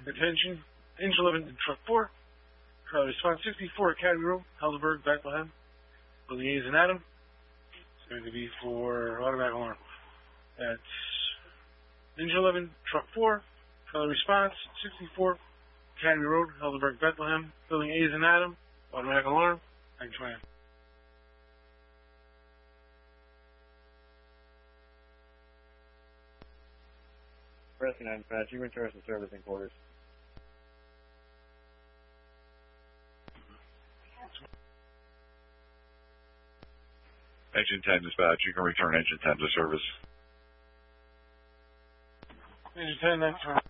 Attention, Engine 11 and Truck 4. Response 64 Academy Road, Helderberg, Bethlehem. Building A is an Adam. It's going to be for automatic alarm. That's Engine 11, Truck 4. Response 64 Academy Road, Helderberg, Bethlehem. Building A is an Adam. Automatic alarm. Thanks, man. Rescue 9 dispatch, you return to servicing quarters. Engine 10 dispatch, you can return Engine 10 to service. Engine 10, that's